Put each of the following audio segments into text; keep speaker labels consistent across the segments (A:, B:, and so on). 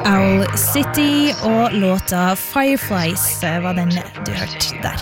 A: Owl City og låta Fireflies var den du hørte der.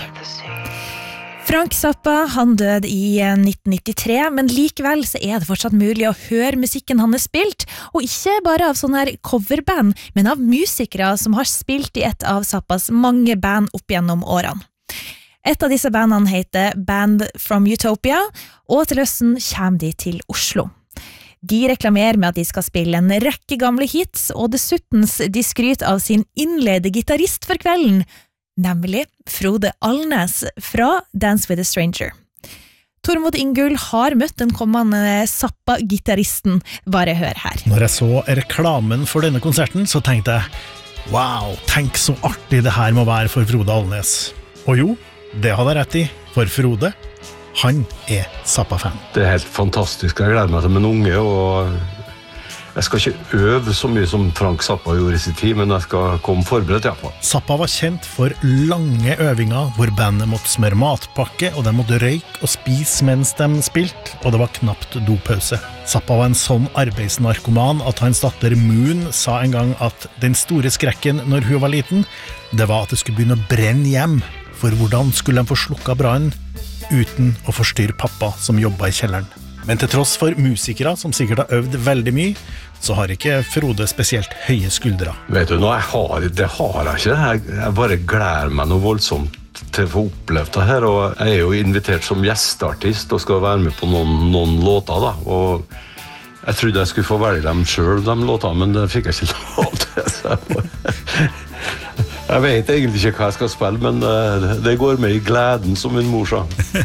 A: Frank Zappa, han døde i 1993, men likevel så det fortsatt mulig å høre musikken han har spilt, og ikke bare av sånne her coverband, men av musikere som har spilt i et av Zappas mange band opp gjennom årene. Et av disse bandene heter Band from Utopia, og til høsten kommer de til Oslo. De reklamerer med at de skal spille en rekke gamle hits, og dessuten de skryter av sin innledende gitarist for kvelden, nemlig Frode Alnes fra Dance with a Stranger. Tormod Ingull har møtt den kommende Zappa-gitaristen, bare hør her.
B: Når jeg så reklamen for denne konserten, så tenkte jeg, wow, tenk så artig det her må være for Frode Alnes. Og jo, det hadde jeg rett i, for Frode, han Zappa-fan.
C: Det helt fantastisk, jeg gleder meg til min unge, og jeg skal ikke øve så mye som Frank Zappa gjorde i sin tid, men jeg skal komme forberedt i hvert fall.
B: Zappa var kjent for lange øvinger, hvor bandet måtte smøre matpakke, og de måtte røyke og spise mens de spilte, og det var knapt dopause. Zappa var en sånn arbeidsnarkoman at hans datter Moon sa en gang at den store skrekken når hun var liten, det var at det skulle begynne å brenne hjem. For hvordan skulle de få slukket brannen uten å forstyrre pappa som jobbet i kjelleren? Men til tross for musikere som sikkert har øvd veldig mye, så har ikke Frode spesielt høye skuldre.
C: Vet du, det har jeg ikke. Jeg bare gleder meg noe voldsomt til å få oppleve det her, og jeg jo invitert som gjesteartist og skal være med på noen låter da, og jeg trodde jeg skulle få velge dem selv, de låtene, men det fikk jeg ikke lov til. Jeg vet egentlig ikke hva jeg skal spille, men det går med i gleden, som min mor sa.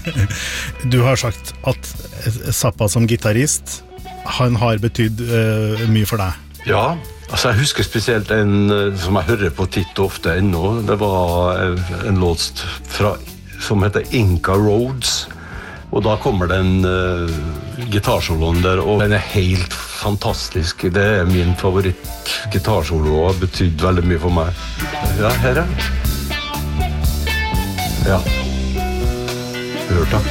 B: Du har sagt at Zappa som gitarist, han har betydd mye for deg.
C: Ja, altså jeg husker spesielt en som jeg hører på titt og ofte ennå. Det var en låt som heter Inca Roads. Og da kommer den gitarsoloen der, og den helt fantastisk. Det min favoritt-gitarsolo, og har betydd veldig mye for meg. Ja, her Ja. Hørt da.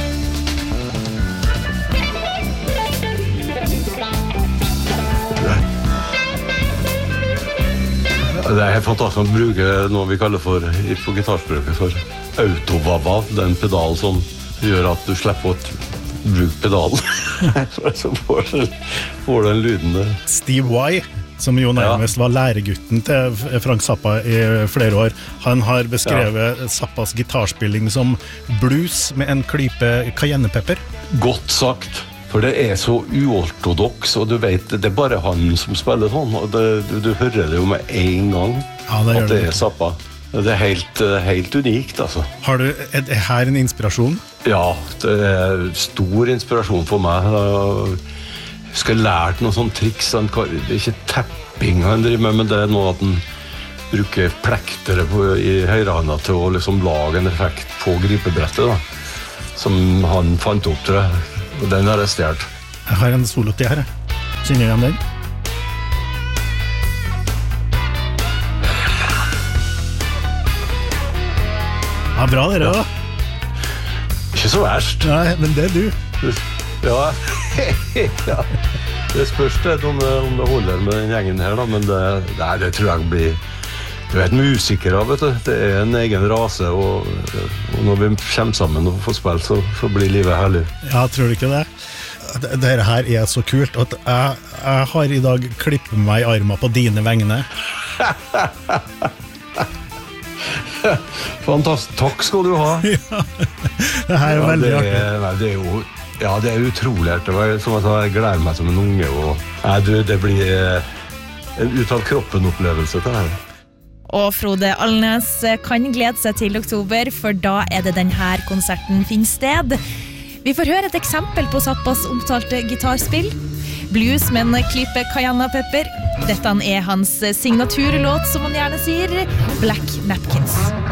C: Det helt fantastisk å bruke noe vi kaller på gitarspråket for autovava, den pedalen som gjør at du slipper å bruke pedalen. Så får den lyden der.
B: Steve Vai, som jo nærmest var læregutten til Frank Zappa i flere år, han har beskrevet Zappas gitarspilling som blues med en klype cayennepepper.
C: Godt sagt, for det så uortodoks, og du vet, det bare han som spiller sånn, og du hører det jo med en gang at det Zappa. Det helt unikt, altså.
B: Har du her en inspirasjon?
C: Ja, det stor inspirasjon for meg. Jeg skal lært noen sånne triks. Det ikke tapping han driver med, men det noe at han bruker plektere i høyrehånda til å liksom lage en effekt på gripebrettet, da. Som han fant opp, tror jeg. Og den har jeg stjert.
B: Jeg har en solotid her, Kjenner du igjen den? Ja, bra dere da.
C: Ikke så verst.
B: Nei, men det du.
C: Ja, ja. Det spørs det om det holder med den gjengen her da, men det tror jeg blir... Du musikere, vet du. Det en egen rase, og når vi kommer sammen og får spille, så blir livet herlig.
B: Ja, tror du ikke det? Dette her så kult, at jeg har i dag klippet meg i armen på dine vegne.
C: Fantastisk, takk skal du ha.
B: Ja, det her veldig artig.
C: Det utrolig artig. Som jeg sa, jeg gleder meg som en unge, og det blir en ut av kroppen opplevelse til det her.
A: Og Frode Alnes kan glede seg til oktober, for da det denne konserten finner sted. Vi får høre et eksempel på Zappas omtalte gitarspill. Blues med en klype cayennepepper. Dette hans signaturlåt, som han gjerne sier, Black Napkins.